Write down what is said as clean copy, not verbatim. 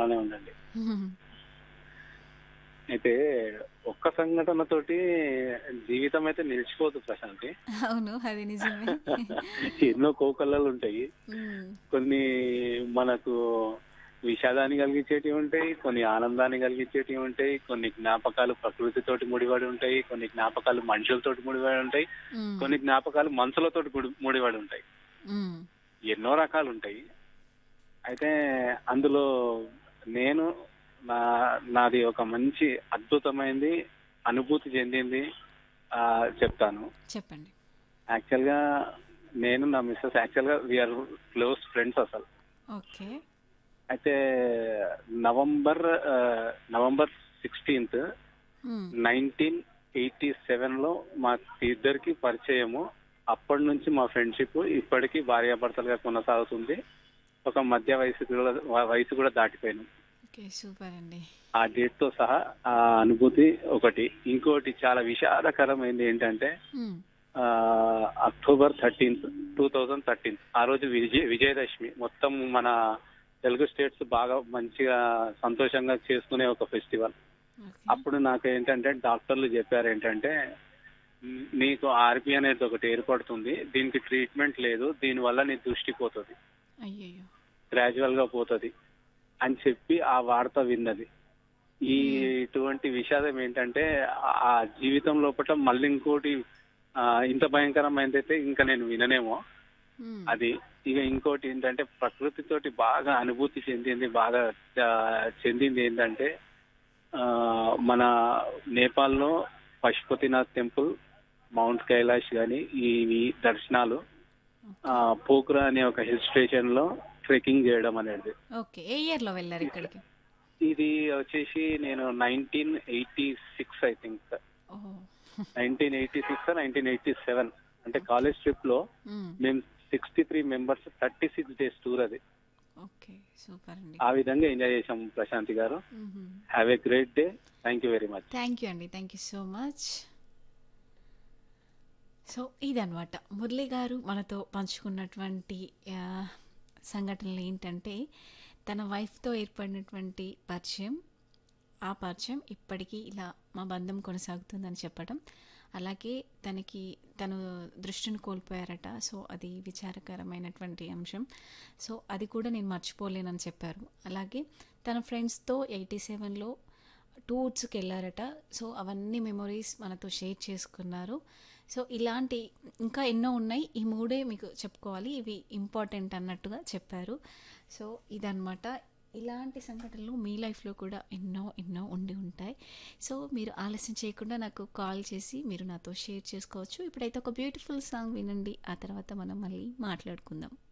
అలానే ఉండండి. అయితే ఒక్క సంఘటనతోటి జీవితం అయితే నిలిచిపోదు ప్రశాంతి. అవును. అది నిజమే. ఎన్నో కోకొల్లలు ఉంటాయి. హ్మ్. కొన్ని మనకు విషాదాన్ని కలిగించేటివి ఉంటాయి, కొన్ని ఆనందాన్ని కలిగించేటివి ఉంటాయి, కొన్ని జ్ఞాపకాలు ప్రకృతితోటి ముడిపడి ఉంటాయి, కొన్ని జ్ఞాపకాలు మనుషులతోటి ముడిపడి ఉంటాయి, హ్మ్. కొన్ని జ్ఞాపకాలు మనసులతోటి ముడిపడి ఉంటాయి. హ్మ్. ఎన్నో రకాలు ఉంటాయి. అయితే అందులో నేను నా నాది ఒక మంచి అద్భుతమైంది అనుభూతి చెందింది చెప్తాను. చెప్పండి. యాక్చువల్ గా నేను నా మిస్సెస్ యాక్చువల్ గా వీఆర్ క్లోజ్ ఫ్రెండ్స్ అసలు. ఓకే. అయితే నవంబర్ నవంబర్ 16th హ్మ్. 1987 లో మా ఇద్దరికి పరిచయము. అప్పటి నుంచి మా ఫ్రెండ్షిప్ ఇప్పటికీ భార్యాభర్తలుగా కొనసాగుతుంది. ఒక మధ్య వయసు కూడా దాటిపోయాను. ఓకే. సూపర్ అండి. ఆ డేట్ తో సహా ఆ అనుభూతి ఒకటి. ఇంకోటి చాలా విషాదకరమైంది ఏంటంటే హ్మ్. ఆ అక్టోబర్ 13th 2013 ఆ రోజు విజయదశమి. మొత్తం మన తెలుగు స్టేట్స్ బాగా మంచిగా సంతోషంగా చేసుకునే ఒక ఫెస్టివల్. ఓకే. అప్పుడు నాకు ఏంటంటే డాక్టర్లు చెప్పారు ఏంటంటే నీకు ఆర్పి అనేది ఒకటి ఏర్పడుతుంది, దీనికి ట్రీట్మెంట్ లేదు, దీని వల్ల నీ దృష్టి పోతుంది, అయ్యయ్యో! గ్రాడ్యువల్ గా పోతుంది అని చెప్పి ఆ వార్త విన్నది. ఈ హ్మ్. ఇటువంటి విషాదం ఏంటంటే ఆ జీవితం లోపల మళ్ళీ ఇంకోటి ఇంత భయంకరమైనదైతే ఇంకా నేను విననేమో. హ్మ్. అది ఇక ఇంకోటి ఏంటంటే ప్రకృతితోటి బాగా అనుభూతి చెందింది, బాగా చెందింది ఏంటంటే ఆ మన నేపాల్లో పశుపతినాథ్ టెంపుల్, మౌంట్ కైలాష్ గాని ఈ దర్శనాలు, ఓకే. పోఖ్రా అనే ఒక హిల్ స్టేషన్ లో ట్రెక్కింగ్ చేయడం అనేది. ఓకే. ఏ ఇయర్‌లో వెళ్లారు ఇక్కడికి? ఇది వచ్చేసి నేను 1986 ఐ థింక్. ఓహ్! 1986 1987 అంటే కాలేజ్ ట్రిప్ లో హ్మ్. మేము 63 మెంబర్స్ 36 డేస్ టూర్ అది. ఓకే. సూపర్ అండి. ఆ విధంగా ఎంజాయ్ చేశాం ప్రశాంతి గారు. హుహు. Have a great day. Thank you very much. Thank you అండి. Thank you so much. So, ఇదనమాట. మురళి గారు మనతో పంచుకున్నటువంటి ఆహ్, సంఘటనలు ఏంటంటే, తన వైఫ్‌తో ఏర్పడినటువంటి పరిచయం, ఆ పరిచయం ఇప్పటికీ ఇలా మా బంధం కొనసాగుతుందని చెప్పడం. అలాగే తను దృష్టిని కోల్పోయారట. సో, అది విచారకరమైనటువంటి అంశం. సో, అది కూడా నేను మర్చిపోలేనని చెప్పారు. అలాగే తన ఫ్రెండ్స్‌తో 87లో టూర్స్‌కెళ్లారట. సో, అవన్నీ మెమోరీస్ మనతో షేర్ చేసుకున్నారు. సో, ఇలాంటి ఇంకా ఎన్నో ఉన్నాయి. ఈ 3 మీకు చెప్పుకోవాలి. ఇవి ఇంపార్టెంట్ అన్నట్టుగా చెప్పారు. సో, ఇదనమాట. ఇలాంటి సంఘటనలు మీ లైఫ్‌లో కూడా ఎన్నో ఎన్నో ఉండి ఉంటాయి. సో, మీరు ఆలస్యం చేయకుండా నాకు కాల్ చేసి మీరు నాతో షేర్ చేసుకోవచ్చు. ఇప్పుడైతే ఒక బ్యూటిఫుల్ సాంగ్ వినండి. ఆ తర్వాత మనం మళ్ళీ మాట్లాడుకుందాం.